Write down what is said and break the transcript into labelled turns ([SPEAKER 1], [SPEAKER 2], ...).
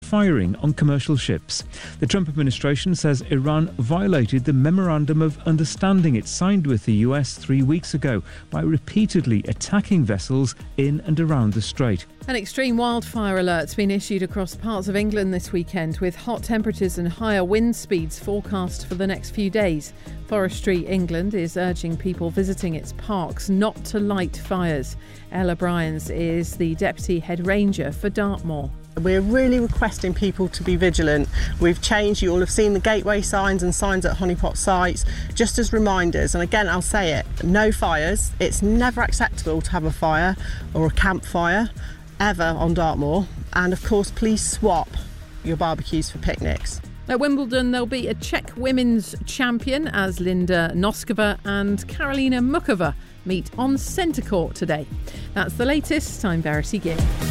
[SPEAKER 1] firing on commercial ships. The Trump administration says Iran violated the Memorandum of Understanding it signed with the US 3 weeks ago by repeatedly attacking vessels in and around the strait.
[SPEAKER 2] An extreme wildfire alert's been issued across parts of England this weekend, with hot temperatures and higher wind speeds forecast for the next few days. Forestry England is urging people visiting its parks not to light fires. Ella Bryans is the Deputy Head Ranger for Dartmoor.
[SPEAKER 3] We're really requesting people to be vigilant. We've changed, you all have seen the gateway signs and signs at honeypot sites, just as reminders. And again, I'll say it, no fires. It's never acceptable to have a fire or a campfire ever on Dartmoor. And of course, please swap your barbecues for picnics.
[SPEAKER 2] At Wimbledon, there'll be a Czech women's champion as Linda Noskova and Karolina Mukova meet on centre court today. That's the latest. I'm Verity Gill.